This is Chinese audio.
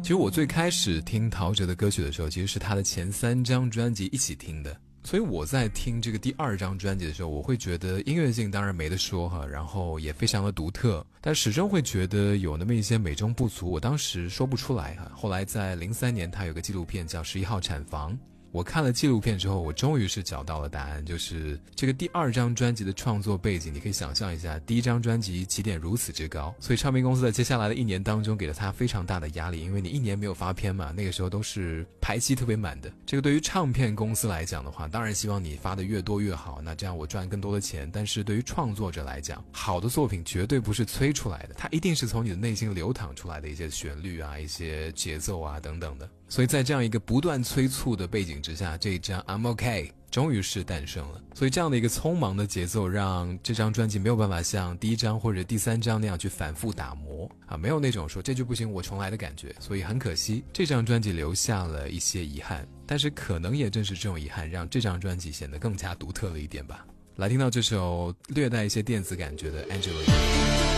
实我最开始听陶喆的歌曲的时候，其实是他的前3张专辑一起听的，所以我在听这个第2张专辑的时候，我会觉得音乐性当然没得说哈，然后也非常的独特，但始终会觉得有那么一些美中不足，我当时说不出来哈。后来在03年他有个纪录片叫《11号产房》，我看了纪录片之后，我终于是找到了答案，就是这个第2张专辑的创作背景，你可以想象一下，第1张专辑起点如此之高，所以唱片公司在接下来的1年当中给了他非常大的压力，因为你1年没有发片嘛，那个时候都是排期特别满的。这个对于唱片公司来讲的话，当然希望你发的越多越好，那这样我赚更多的钱，但是对于创作者来讲，好的作品绝对不是催出来的，它一定是从你的内心流淌出来的一些旋律啊，一些节奏啊等等的。所以在这样一个不断催促的背景之下，这一张 I'm OK 终于是诞生了。所以这样的一个匆忙的节奏让这张专辑没有办法像第1张或者第3张那样去反复打磨啊，没有那种说这句不行我重来的感觉。所以很可惜，这张专辑留下了一些遗憾，但是可能也正是这种遗憾让这张专辑显得更加独特了一点吧。来听到这首略带一些电子感觉的 Angela